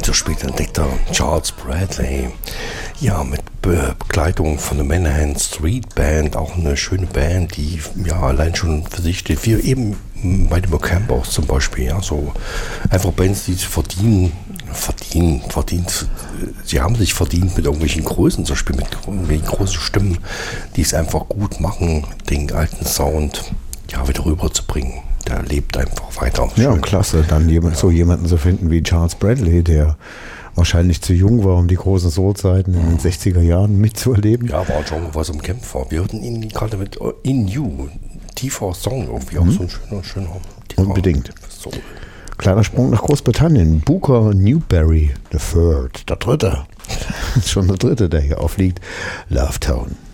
weiter später entdeckter Charles Bradley. Ja, mit Begleitung von der Manhattan Street Band, auch eine schöne Band, die ja allein schon für sich steht, wie eben bei den Campbells zum Beispiel, ja, so einfach Bands, die verdient. Sie haben sich verdient, mit irgendwelchen Größen zu spielen, mit irgendwelchen großen Stimmen, die es einfach gut machen, den alten Sound ja wieder rüberzubringen. Der lebt einfach weiter. Ja, schön. Klasse, dann jemanden zu finden wie Charles Bradley, der wahrscheinlich zu jung war, um die großen Soul-Zeiten in den 60er Jahren mitzuerleben. Ja, war schon was im Kämpfer. Wir hörten ihn gerade mit In You, tiefer Song irgendwie, auch so ein schöner Unbedingt. Soul. Kleiner Sprung nach Großbritannien. Booker Newberry, der Dritte. Schon der Dritte, der hier aufliegt. Love Town.